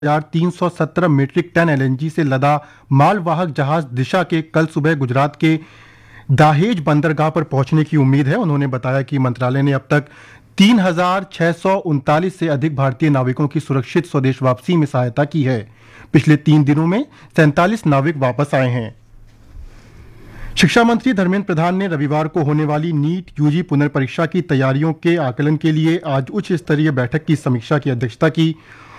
1317 metric ton LNG से लदा मालवाहक जहाज दिशा के कल सुबह गुजरात के दाहेज बंदरगाह पर पहुंचने की उम्मीद है। उन्होंने बताया कि मंत्रालय ने अब तक 3639 से अधिक भारतीय नाविकों की सुरक्षित स्वदेश वापसी में सहायता की है। पिछले 3 दिनों में 47 नाविक वापस आए हैं। शिक्षा मंत्री धर्मेंद्र प्रधान ने रविवार को होने वाली नीट यूजी पुनर्परीक्षा की तैयारियों के आकलन के लिए आज उच्च स्तरीय बैठक की समीक्षा की अध्यक्षता की।